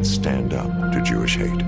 and stand up to Jewish hate.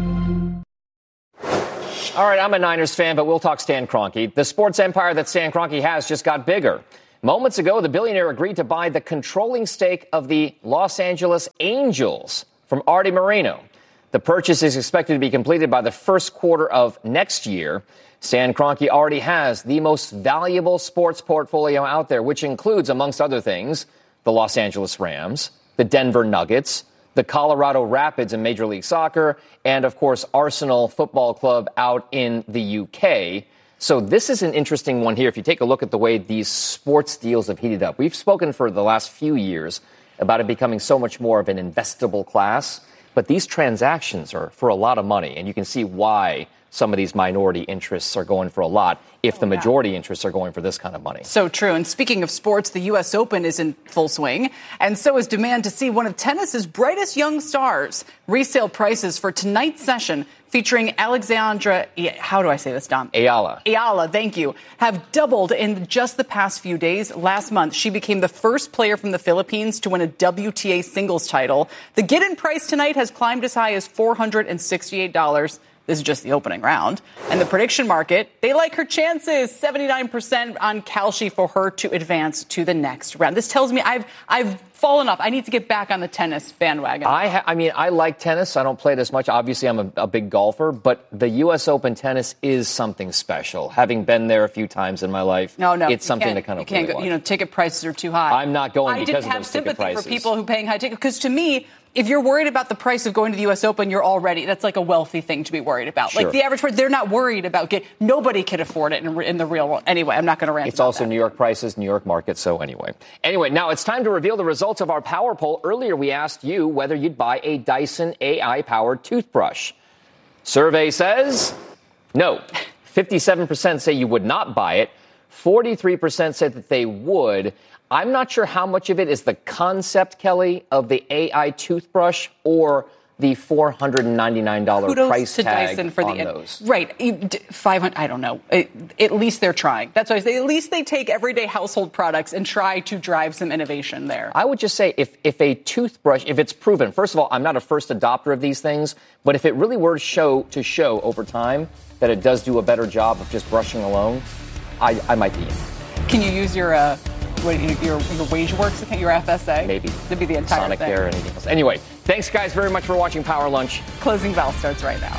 All right, I'm a Niners fan, but we'll talk Stan Kroenke. The sports empire that Stan Kroenke has just got bigger. Moments ago, the billionaire agreed to buy the controlling stake of the Los Angeles Angels from Arte Moreno. The purchase is expected to be completed by the first quarter of next year. Stan Kroenke already has the most valuable sports portfolio out there, which includes, amongst other things, the Los Angeles Rams, the Denver Nuggets, the Colorado Rapids in Major League Soccer, and, of course, Arsenal Football Club out in the UK. So this is an interesting one here. If you take a look at the way these sports deals have heated up, we've spoken for the last few years about it becoming so much more of an investable class. But these transactions are for a lot of money, and you can see why some of these minority interests are going for a lot if the majority interests are going for this kind of money. So true. And speaking of sports, the U.S. Open is in full swing, and so is demand to see one of tennis's brightest young stars. Resale prices for tonight's session featuring Alexandra, how do I say this, Dom? Ayala, thank you, have doubled in just the past few days. Last month, she became the first player from the Philippines to win a WTA singles title. The get-in price tonight has climbed as high as $468. This is just the opening round. And the prediction market, they like her chances. 79% on Kalshi for her to advance to the next round. This tells me I've fallen off. I need to get back on the tennis bandwagon. I like tennis. I don't play it as much. Obviously, I'm a big golfer. But the U.S. Open tennis is something special. Having been there a few times in my life, it's something to kind of you can't really go, ticket prices are too high. I'm not going because of those ticket prices. I didn't have sympathy for people who paying high tickets. Because to me, if you're worried about the price of going to the U.S. Open, that's like a wealthy thing to be worried about. Sure. Like the average person, they're not worried about nobody can afford it in the real world. Anyway, I'm not going to rant. It's also New York prices, New York market. So anyway, now it's time to reveal the results of our power poll. Earlier, we asked you whether you'd buy a Dyson AI-powered toothbrush. Survey says no. 57% say you would not buy it. 43% said that they would. I'm not sure how much of it is the concept, Kelly, of the AI toothbrush or the $499 price tag Dyson for on those. Right. 500, I don't know. At least they're trying. That's why I say at least they take everyday household products and try to drive some innovation there. I would just say if a toothbrush, if it's proven, first of all, I'm not a first adopter of these things, but if it really were to show over time that it does do a better job of just brushing alone, I might be in. Can you use your WageWorks account, your FSA? Maybe. To be the entire Sonic thing. there or anything else. Anyway, thanks, guys, very much for watching Power Lunch. Closing bell starts right now.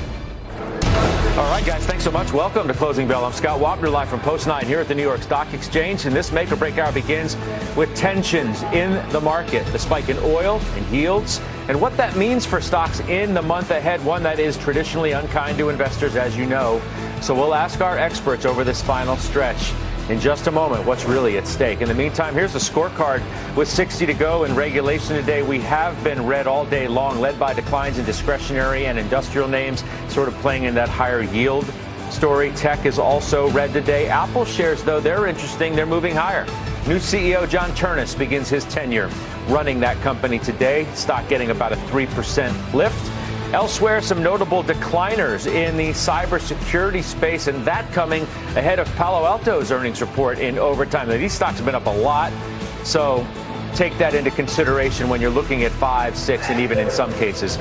All right, guys, thanks so much. Welcome to Closing Bell. I'm Scott Wapner, live from Post 9 here at the New York Stock Exchange. And this make or break hour begins with tensions in the market, the spike in oil and yields, and what that means for stocks in the month ahead, one that is traditionally unkind to investors, as you know. So we'll ask our experts over this final stretch in just a moment what's really at stake. In the meantime, here's the scorecard with 60 to go in regulation today. We have been red all day long, led by declines in discretionary and industrial names, sort of playing in that higher yield story. Tech is also red today. Apple shares, though, they're interesting. They're moving higher. New CEO John Ternus begins his tenure running that company today. Stock getting about a 3% lift. Elsewhere, some notable decliners in the cybersecurity space, and that coming ahead of Palo Alto's earnings report in overtime. Now, these stocks have been up a lot, so take that into consideration when you're looking at 5, 6, and even in some cases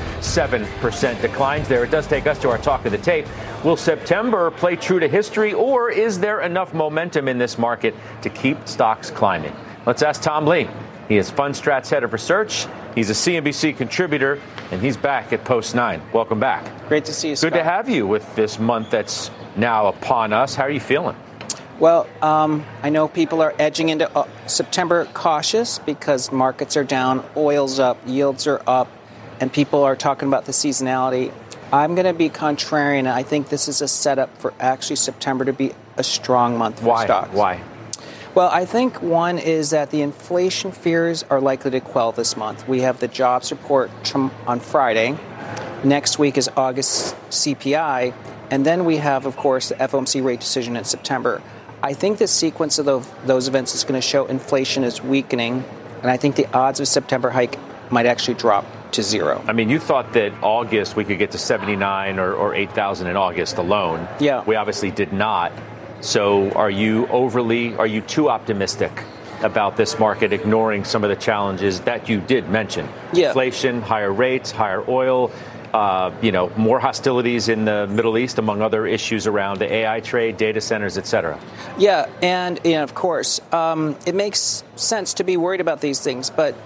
7% declines there. It does take us to our talk of the tape. Will September play true to history, or is there enough momentum in this market to keep stocks climbing? Let's ask Tom Lee. He is Fundstrat's head of research. He's a CNBC contributor, and he's back at Post 9. Welcome back. Great to see you, Scott. Good to have you with this month that's now upon us. How are you feeling? Well, I know people are edging into September cautious because markets are down, oil's up, yields are up, and people are talking about the seasonality. I'm going to be contrarian. I think this is a setup for actually September to be a strong month for stocks. Why? Well, I think one is that the inflation fears are likely to quell this month. We have the jobs report on Friday. Next week is August CPI. And then we have, of course, the FOMC rate decision in September. I think the sequence of those events is going to show inflation is weakening. And I think the odds of a September hike might actually drop to zero. I mean, you thought that August we could get to 79 or 8,000 in August alone. Yeah. We obviously did not. So are you too optimistic? about this market, ignoring some of the challenges that you did mention. Yeah. Inflation, higher rates, higher oil, more hostilities in the Middle East, among other issues around the AI trade, data centers, et cetera. Yeah, and of course, it makes sense to be worried about these things, but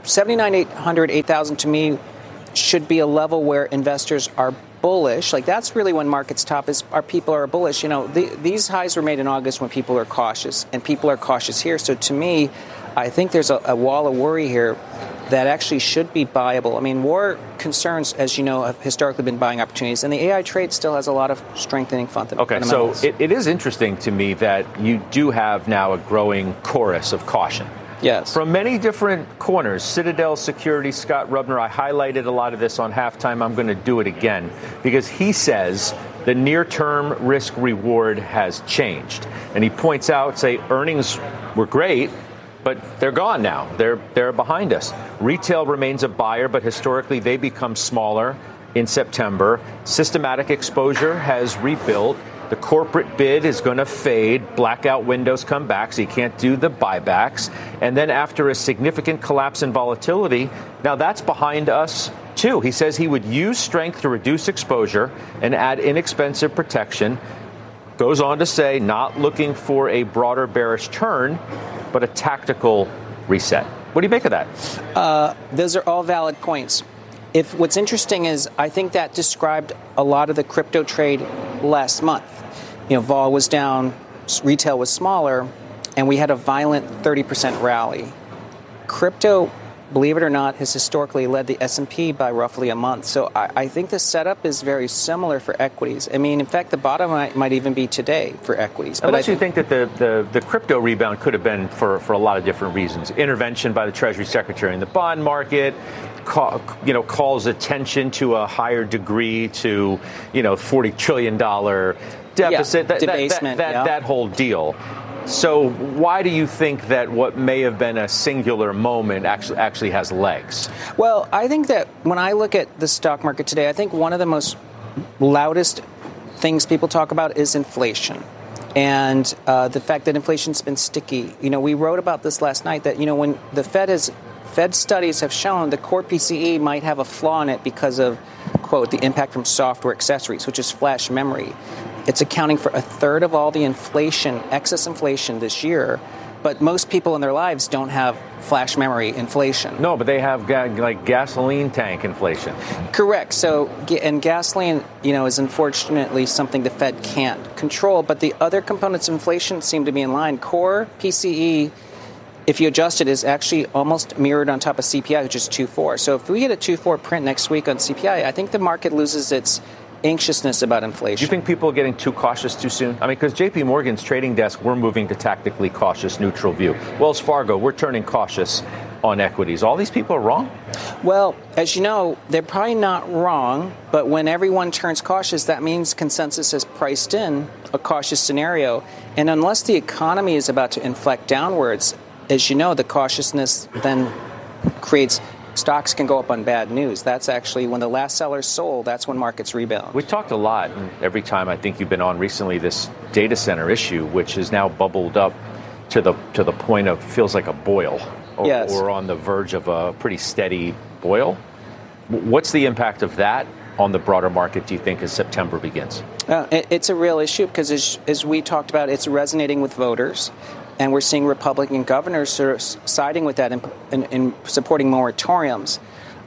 7,900, 8,000 to me should be a level where investors are bullish. Like, that's really when markets top, is our people are bullish. These highs were made in August when people are cautious, and people are cautious here. So to me, I think there's a wall of worry here that actually should be buyable. I mean, war concerns, as you know, have historically been buying opportunities, and the AI trade still has a lot of strengthening fundamentals. Okay, so it is interesting to me that you do have now a growing chorus of caution. Yes. From many different corners. Citadel Securities, Scott Rubner, I highlighted a lot of this on Halftime. I'm going to do it again because he says the near-term risk-reward has changed. And he points out, say, earnings were great, but they're gone now. They're behind us. Retail remains a buyer, but historically they become smaller in September. Systematic exposure has rebuilt. The corporate bid is going to fade. Blackout windows come back, so you can't do the buybacks. And then after a significant collapse in volatility, now that's behind us, too. He says he would use strength to reduce exposure and add inexpensive protection. Goes on to say, not looking for a broader bearish turn, but a tactical reset. What do you make of that? Those are all valid points. What's interesting is I think that described a lot of the crypto trade last month. Vol was down, retail was smaller, and we had a violent 30% rally. Crypto, believe it or not, has historically led the S&P by roughly a month. So I think the setup is very similar for equities. I mean, in fact, the bottom might even be today for equities. But Unless you think that the crypto rebound could have been for a lot of different reasons. Intervention by the Treasury Secretary in the bond market, calls attention to a higher degree to, $40 trillion deficit, debasement, that whole deal. So why do you think that what may have been a singular moment actually has legs? Well, I think that when I look at the stock market today, I think one of the most loudest things people talk about is inflation. And the fact that inflation's been sticky. We wrote about this last night that, when the Fed studies have shown the core PCE might have a flaw in it because of, quote, the impact from software accessories, which is flash memory. It's accounting for a third of all the excess inflation this year. But most people in their lives don't have flash memory inflation. No, but they have like gasoline tank inflation. Correct. So, and gasoline, is unfortunately something the Fed can't control. But the other components of inflation seem to be in line. Core PCE, if you adjust it, is actually almost mirrored on top of CPI, which is 2.4. So if we get a 2.4 print next week on CPI, I think the market loses its anxiousness about inflation. Do you think people are getting too cautious too soon? I mean, because JP Morgan's trading desk, we're moving to tactically cautious, neutral view. Wells Fargo, we're turning cautious on equities. All these people are wrong? Well, as you know, they're probably not wrong, but when everyone turns cautious, that means consensus has priced in a cautious scenario. And unless the economy is about to inflect downwards, as you know, the cautiousness then creates stocks can go up on bad news. That's actually when the last seller's sold, that's when markets rebound. We talked a lot, and every time I think you've been on recently, this data center issue, which has now bubbled up to the point of feels like a boil, or on the verge of a pretty steady boil. What's the impact of that on the broader market, do you think, as September begins? It's a real issue because, as we talked about, it's resonating with voters. And we're seeing Republican governors sort of siding with that and supporting moratoriums.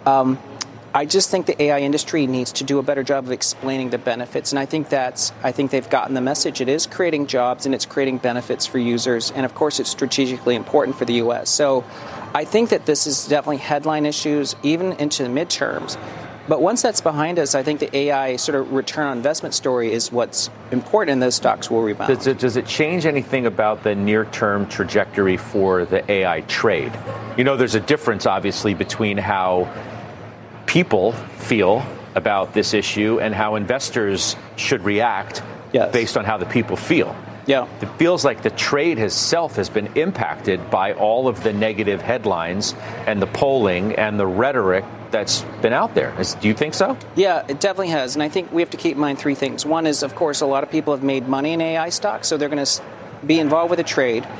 I just think the AI industry needs to do a better job of explaining the benefits. And I think they've gotten the message. It is creating jobs and it's creating benefits for users. And of course, it's strategically important for the U.S. So I think that this is definitely headline issues, even into the midterms. But once that's behind us, I think the AI sort of return on investment story is what's important, and those stocks will rebound. Does it change anything about the near-term trajectory for the AI trade? There's a difference, obviously, between how people feel about this issue and how investors should react based on how the people feel. Yeah. It feels like the trade itself has been impacted by all of the negative headlines and the polling and the rhetoric that's been out there. Do you think so? Yeah, it definitely has. And I think we have to keep in mind three things. One is, of course, a lot of people have made money in AI stocks, so they're going to be involved with the trade.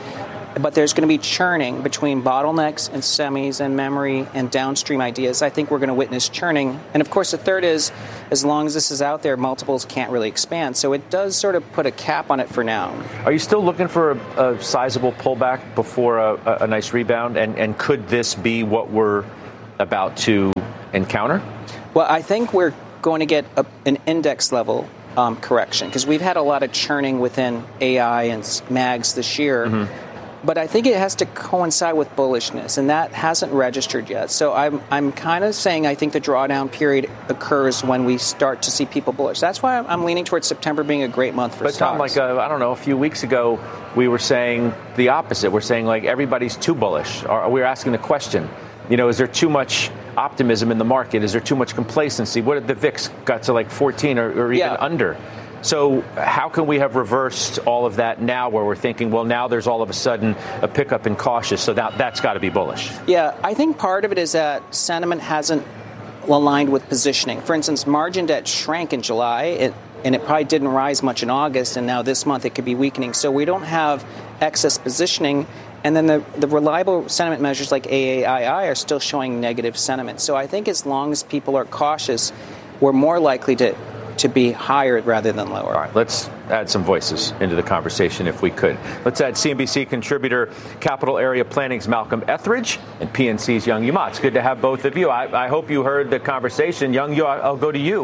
but there's going to be churning between bottlenecks and semis and memory and downstream ideas. I think we're going to witness churning. And of course, the third is, as long as this is out there, multiples can't really expand. So it does sort of put a cap on it for now. Are you still looking for a sizable pullback before a nice rebound? And could this be what we're about to encounter? Well, I think we're going to get an index level correction because we've had a lot of churning within AI and MAGs this year. Mm-hmm. But I think it has to coincide with bullishness, and that hasn't registered yet. So I'm kind of saying I think the drawdown period occurs when we start to see people bullish. That's why I'm leaning towards September being a great month for stocks. But Tom, I don't know, a few weeks ago, we were saying the opposite. We're saying, everybody's too bullish. We're asking the question, is there too much optimism in the market? Is there too much complacency? What did the VIX got to 14 or even under? So how can we have reversed all of that now where we're thinking, well, now there's all of a sudden a pickup in cautious, so that's got to be bullish? Yeah, I think part of it is that sentiment hasn't aligned with positioning. For instance, margin debt shrank in July, and it probably didn't rise much in August, and now this month it could be weakening. So we don't have excess positioning. And then the reliable sentiment measures like AAII are still showing negative sentiment. So I think as long as people are cautious, we're more likely to be higher rather than lower. All right, let's add some voices into the conversation if we could. Let's add CNBC contributor, Capital Area Planning's Malcolm Etheridge and PNC's Young Yu Ma. It's good to have both of you. I hope you heard the conversation. Young Yu, I'll go to you.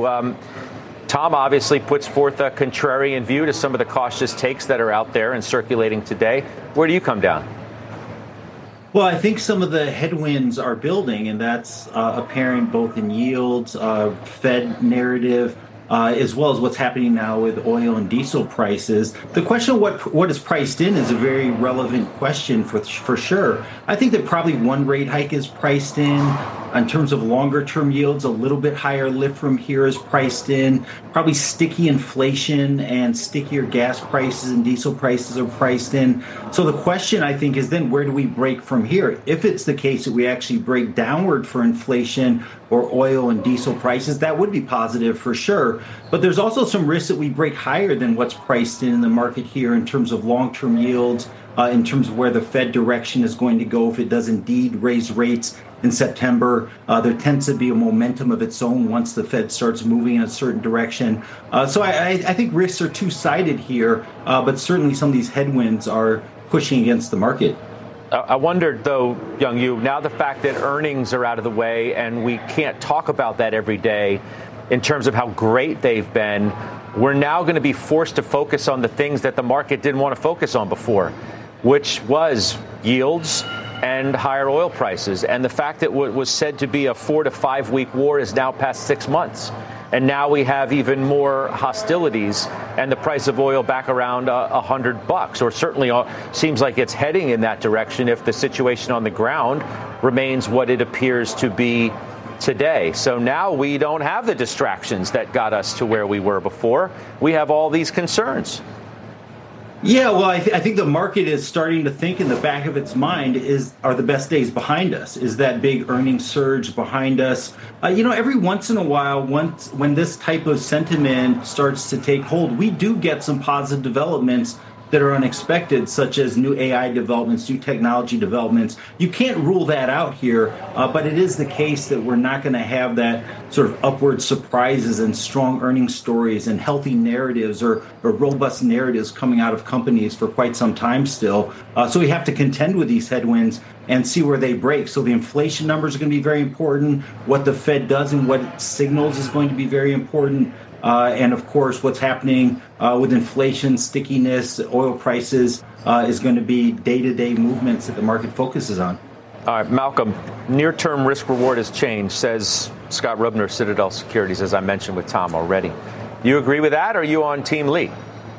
Tom obviously puts forth a contrarian view to some of the cautious takes that are out there and circulating today. Where do you come down? Well, I think some of the headwinds are building, and that's apparent both in yields, Fed narrative, as well as what's happening now with oil and diesel prices. The question of what is priced in is a very relevant question for sure. I think that probably one rate hike is priced in terms of longer term yields. A little bit higher lift from here is priced in. Probably sticky inflation and stickier gas prices and diesel prices are priced in. So the question, I think, is then where do we break from here? If it's the case that we actually break downward for inflation or oil and diesel prices, that would be positive for sure. But there's also some risk that we break higher than what's priced in the market here in terms of long-term yields, in terms of where the Fed direction is going to go if it does indeed raise rates in September. There tends to be a momentum of its own once the Fed starts moving in a certain direction. So I think risks are two-sided here, but certainly some of these headwinds are pushing against the market. I wondered, though, Young Yu, now the fact that earnings are out of the way and we can't talk about that every day in terms of how great they've been, we're now going to be forced to focus on the things that the market didn't want to focus on before, which was yields and higher oil prices. And the fact that what was said to be a 4 to 5 week war is now past 6 months. And now we have even more hostilities and the price of oil back around $100, or certainly seems like it's heading in that direction if the situation on the ground remains what it appears to be today. So now we don't have the distractions that got us to where we were before. We have all these concerns. Yeah, well, I think the market is starting to think in the back of its mind are the best days behind us? Is that big earnings surge behind us? Every once in a while, when this type of sentiment starts to take hold, we do get some positive developments that are unexpected, such as new AI developments, new technology developments. You can't rule that out here, but it is the case that we're not going to have that sort of upward surprises and strong earnings stories and healthy narratives or robust narratives coming out of companies for quite some time still. So we have to contend with these headwinds and see where they break. So the inflation numbers are going to be very important. What the Fed does and what it signals is going to be very important. And of course, what's happening with inflation, stickiness, oil prices is going to be day-to-day movements that the market focuses on. All right, Malcolm, near-term risk reward has changed, says Scott Rubner, Citadel Securities, as I mentioned with Tom already. You agree with that, or are you on Team Lee?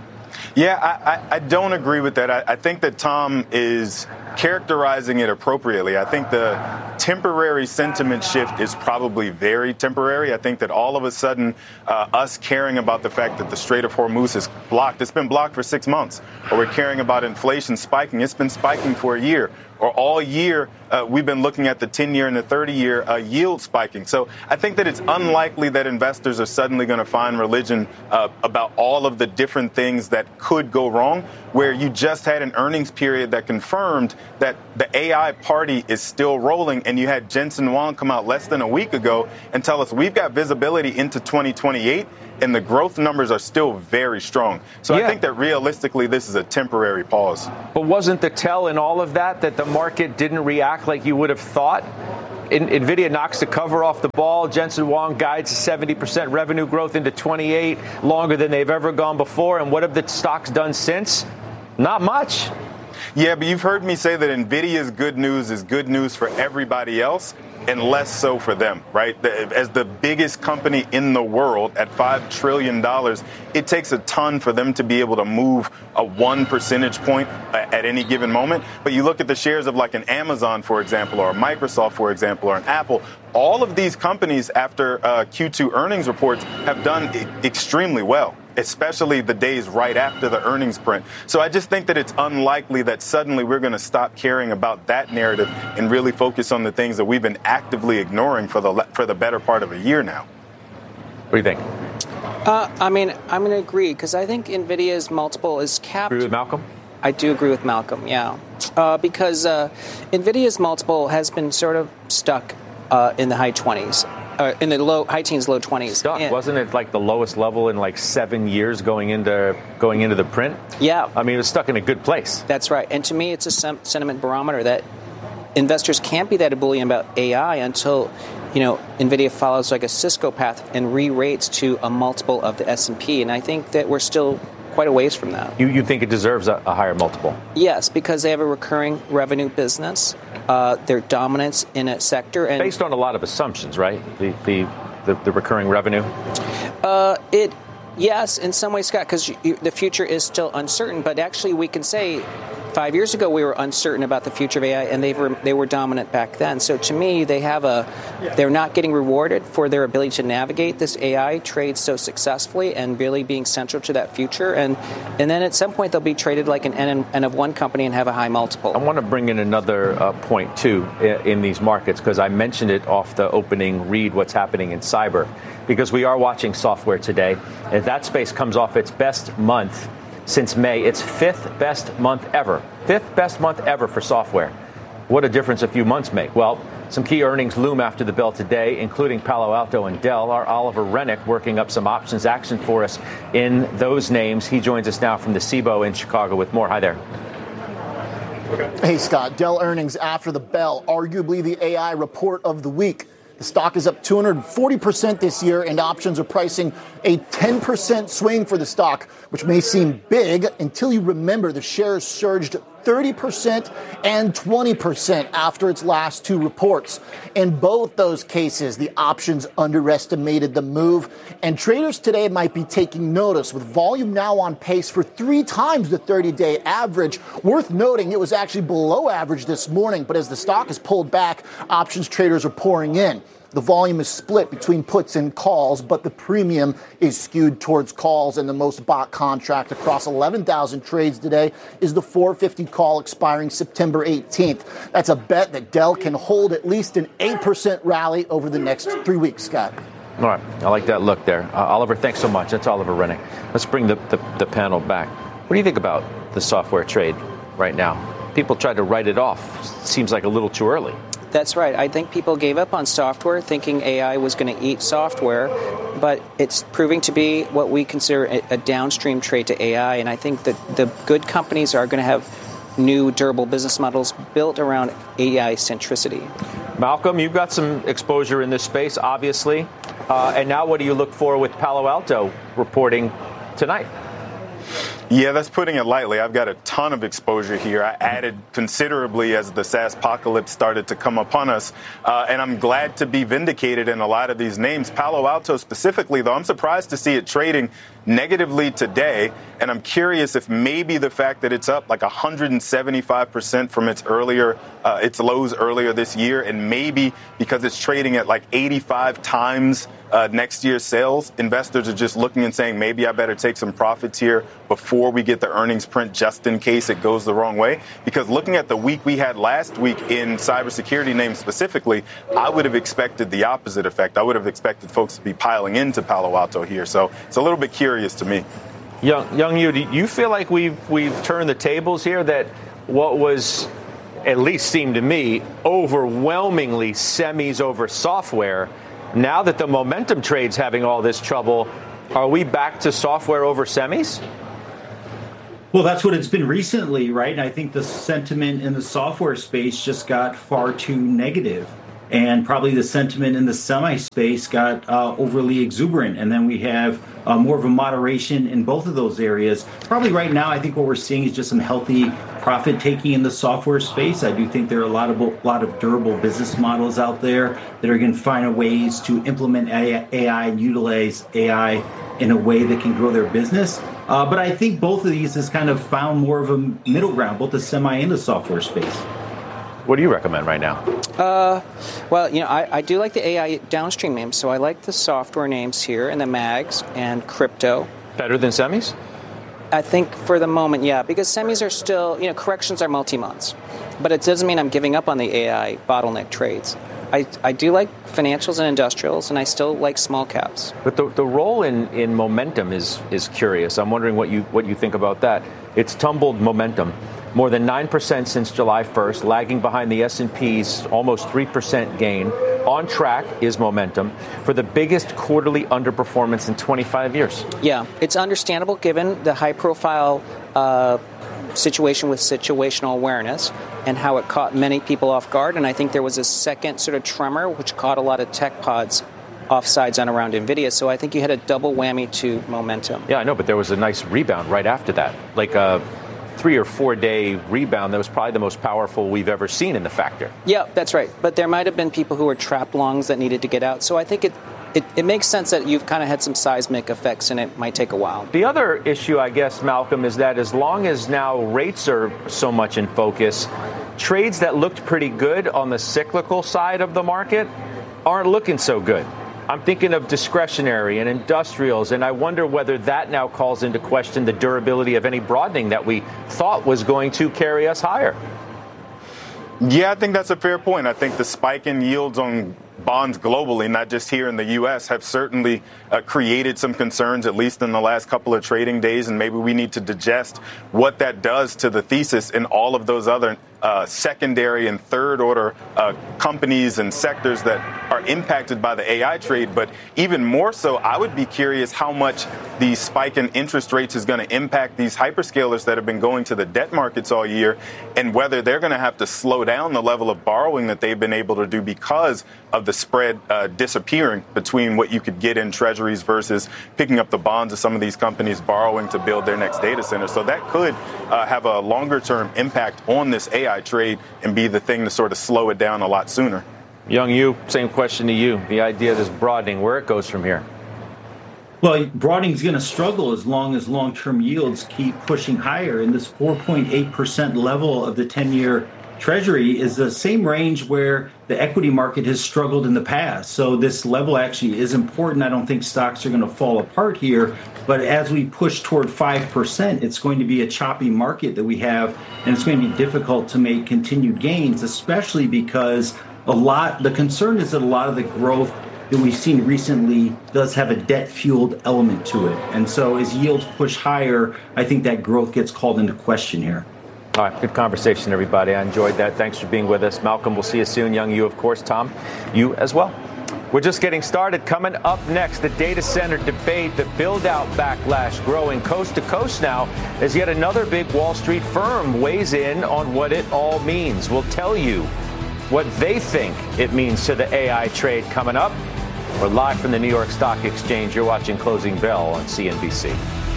Yeah, I don't agree with that. I think that Tom is characterizing it appropriately. I think the temporary sentiment shift is probably very temporary. I think that all of a sudden, us caring about the fact that the Strait of Hormuz is blocked, it's been blocked for 6 months, or we're caring about inflation spiking, it's been spiking for a year, or all year we've been looking at the 10-year and the 30-year yield spiking. So I think that it's unlikely that investors are suddenly going to find religion about all of the different things that could go wrong, where you just had an earnings period that confirmed that the AI party is still rolling, and you had Jensen Huang come out less than a week ago and tell us we've got visibility into 2028, and the growth numbers are still very strong. So I think that realistically this is a temporary pause. But wasn't the tell in all of that the market didn't react like you would have thought? NVIDIA knocks the cover off the ball. Jensen Huang guides 70% revenue growth into 28, longer than they've ever gone before. And what have the stocks done since? Not much. Yeah, but you've heard me say that NVIDIA's good news is good news for everybody else, and less so for them, right? As the biggest company in the world at $5 trillion, it takes a ton for them to be able to move a 1 percentage point at any given moment. But you look at the shares of like an Amazon, for example, or a Microsoft, for example, or an Apple. All of these companies after Q2 earnings reports have done extremely well, especially the days right after the earnings print. So I just think that it's unlikely that suddenly we're going to stop caring about that narrative and really focus on the things that we've been actively ignoring for the better part of a year now. What do you think? I'm going to agree, because I think NVIDIA's multiple is capped. Agree with Malcolm? I do agree with Malcolm, yeah. Because NVIDIA's multiple has been sort of stuck in the high 20s. In the high teens, low 20s. Stuck, wasn't it like the lowest level in like 7 years going into the print? Yeah. I mean, it was stuck in a good place. That's right. And to me, it's a sentiment barometer that investors can't be that ebullient about AI until, NVIDIA follows like a Cisco path and re-rates to a multiple of the S&P. And I think that we're still quite a ways from that. You think it deserves a higher multiple? Yes, because they have a recurring revenue business. Their dominance in a sector, and based on a lot of assumptions, right? The recurring revenue. Yes, in some ways, Scott, because the future is still uncertain. But actually, we can say 5 years ago we were uncertain about the future of AI, and they were dominant back then. So to me, they're not getting rewarded for their ability to navigate this AI trade so successfully and really being central to that future. And then at some point they'll be traded like an N of one company and have a high multiple. I want to bring in another point too in these markets, because I mentioned it off the opening read, what's happening in cyber, because we are watching software today, and that space comes off its best month since May. It's fifth best month ever for software. What a difference a few months make. Well, some key earnings loom after the bell today, including Palo Alto and Dell. Our Oliver Rennick working up some options action for us in those names. He joins us now from the CBOE in Chicago with more. Hi there. Hey, Scott. Dell earnings after the bell, arguably the AI report of the week. The stock is up 240% this year, and options are pricing a 10% swing for the stock, which may seem big until you remember the shares surged 30% and 20% after its last two reports. In both those cases, the options underestimated the move, and traders today might be taking notice, with volume now on pace for 3 times the 30-day average. Worth noting, it was actually below average this morning, but as the stock has pulled back, options traders are pouring in. The volume is split between puts and calls, but the premium is skewed towards calls, and the most bought contract across 11,000 trades today is the 450 call expiring September 18th. That's a bet that Dell can hold at least an 8% rally over the next 3 weeks, Scott. All right. I like that look there. Oliver, thanks so much. That's Oliver Rennick. Let's bring the panel back. What do you think about the software trade right now? People tried to write it off. Seems like a little too early. That's right. I think people gave up on software thinking AI was going to eat software, but it's proving to be what we consider a downstream trade to AI. And I think that the good companies are going to have new durable business models built around AI centricity. Malcolm, you've got some exposure in this space, obviously. And now what do you look for with Palo Alto reporting tonight? Yeah, that's putting it lightly. I've got a ton of exposure here. I added considerably as the SaaSpocalypse started to come upon us, and I'm glad to be vindicated in a lot of these names. Palo Alto specifically, though, I'm surprised to see it trading negatively today. And I'm curious if maybe the fact that it's up like 175% from its lows earlier this year, and maybe because it's trading at like 85 times next year's sales, investors are just looking and saying, maybe I better take some profits here before we get the earnings print, just in case it goes the wrong way. Because looking at the week we had last week in cybersecurity names specifically, I would have expected the opposite effect. I would have expected folks to be piling into Palo Alto here. So it's a little bit curious to me. Young Yu, do you feel like we've turned the tables here, that what was, at least seemed to me, overwhelmingly semis over software, now that the momentum trade's having all this trouble, are we back to software over semis? Well, that's what it's been recently, right? And I think the sentiment in the software space just got far too negative. And probably the sentiment in the semi space got overly exuberant. And then we have more of a moderation in both of those areas. Probably right now, I think what we're seeing is just some healthy profit taking in the software space. I do think there are a lot of durable business models out there that are going to find ways to implement AI and utilize AI in a way that can grow their business. But I think both of these has kind of found more of a middle ground, both the semi and the software space. What do you recommend right now? Well, I do like the AI downstream names, so I like the software names here and the mags and crypto. Better than semis? I think for the moment, yeah, because semis are still, corrections are multi-months. But it doesn't mean I'm giving up on the AI bottleneck trades. I do like financials and industrials, and I still like small caps. But the role in momentum is curious. I'm wondering what you think about that. It's tumbled momentum more than 9% since July 1st, lagging behind the S&P's almost 3% gain. On track is momentum for the biggest quarterly underperformance in 25 years. Yeah, it's understandable given the high-profile situation with situational awareness and how it caught many people off guard. And I think there was a second sort of tremor, which caught a lot of tech pods offsides on around NVIDIA. So I think you had a double whammy to momentum. Yeah, I know, but there was a nice rebound right after that, like a 3 or 4 day rebound that was probably the most powerful we've ever seen in the factor. Yeah, that's right. But there might have been people who were trapped longs that needed to get out. So I think it makes sense that you've kind of had some seismic effects, and it might take a while. The other issue, I guess, Malcolm, is that as long as now rates are so much in focus, trades that looked pretty good on the cyclical side of the market aren't looking so good. I'm thinking of discretionary and industrials, and I wonder whether that now calls into question the durability of any broadening that we thought was going to carry us higher. Yeah, I think that's a fair point. I think the spike in yields on bonds globally, not just here in the U.S., have certainly created some concerns, at least in the last couple of trading days, and maybe we need to digest what that does to the thesis in all of those other secondary and third order companies and sectors that are impacted by the AI trade. But even more so, I would be curious how much the spike in interest rates is going to impact these hyperscalers that have been going to the debt markets all year, and whether they're going to have to slow down the level of borrowing that they've been able to do because of the spread disappearing between what you could get in treasuries versus picking up the bonds of some of these companies borrowing to build their next data center. So that could have a longer term impact on this AI trade and be the thing to sort of slow it down a lot sooner. Young Yu, same question to you. The idea of this broadening, where it goes from here? Well, broadening is going to struggle as long as long-term yields keep pushing higher. And this 4.8% level of the 10-year Treasury is the same range where the equity market has struggled in the past. So this level actually is important. I don't think stocks are going to fall apart here. But as we push toward 5%, it's going to be a choppy market that we have, and it's going to be difficult to make continued gains, especially because the concern is that a lot of the growth that we've seen recently does have a debt-fueled element to it. And so as yields push higher, I think that growth gets called into question here. All right, good conversation, everybody. I enjoyed that. Thanks for being with us. Malcolm, we'll see you soon. Young Yu, of course. Tom, you as well. We're just getting started. Coming up next, the data center debate, the build-out backlash growing coast to coast now as yet another big Wall Street firm weighs in on what it all means. We'll tell you what they think it means to the AI trade coming up. We're live from the New York Stock Exchange. You're watching Closing Bell on CNBC.